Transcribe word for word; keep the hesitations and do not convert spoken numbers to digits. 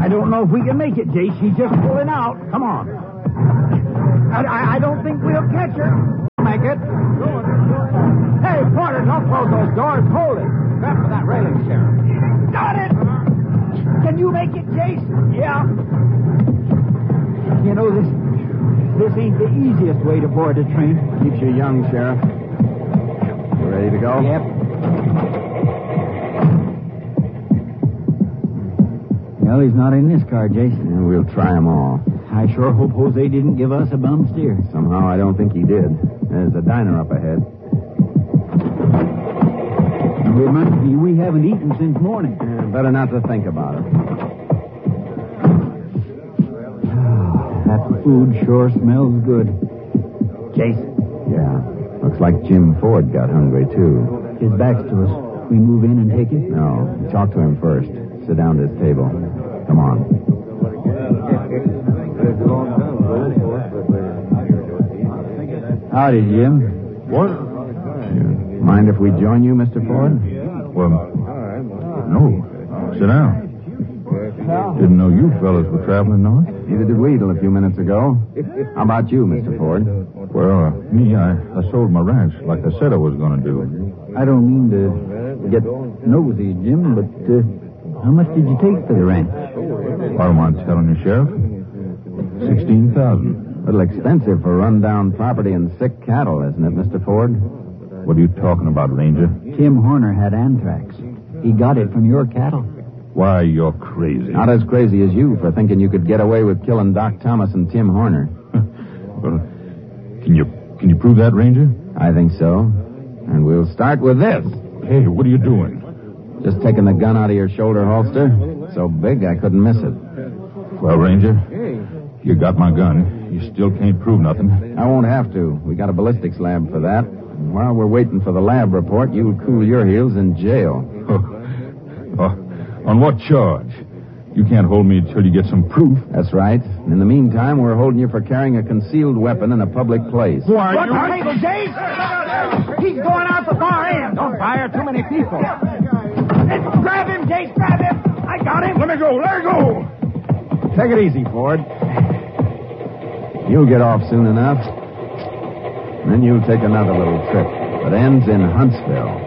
I don't know if we can make it, Jace. She's just pulling out. Come on. I, I, I don't think we'll catch her. Make it. Hey, Porter, don't close those doors. Hold it. Grab for that railing, Sheriff. Got it! Can you make it, Jace? Yeah. You know, this this ain't the easiest way to board a train. Keeps you young, Sheriff. You ready to go? Yep. Well, he's not in this car, Jace. Yeah, we'll try them all. I sure hope Jose didn't give us a bum steer. Somehow I don't think he did. There's a diner up ahead. Reminds me, we haven't eaten since morning. Yeah, better not to think about it. That food sure smells good. Jason. Yeah. Looks like Jim Ford got hungry, too. His back's to us. We move in and take it? No. Talk to him first. Sit down at his table. Come on. Howdy, Jim. What? Mind if we join you, Mister Ford? Well, no. Sit down. Didn't know you fellas were traveling north. Neither did we till a few minutes ago. How about you, Mister Ford? Well, uh, me, I, I sold my ranch like I said I was going to do. I don't mean to get nosy, Jim, but uh, how much did you take for the ranch? I don't mind telling you, Sheriff. Sixteen thousand. A little expensive for run-down property and sick cattle, isn't it, Mister Ford? What are you talking about, Ranger? Tim Horner had anthrax. He got it from your cattle. Why, you're crazy. Not as crazy as you for thinking you could get away with killing Doc Thomas and Tim Horner. Well, can you can you prove that, Ranger? I think so. And we'll start with this. Hey, what are you doing? Just taking the gun out of your shoulder holster. So big I couldn't miss it. Well, Ranger, you got my gun. You still can't prove nothing. I won't have to. We got a ballistics lab for that. And while we're waiting for the lab report, you'll cool your heels in jail. Oh. Oh. On what charge? You can't hold me until you get some proof. That's right. In the meantime, we're holding you for carrying a concealed weapon in a public place. Why, What you... the table, Jace? He's going out the far end. Don't fire too many people. Grab him, Jace, grab him. I got him. Let me go, let me go. Take it easy, Ford. You'll get off soon enough. Then you'll take another little trip that ends in Huntsville.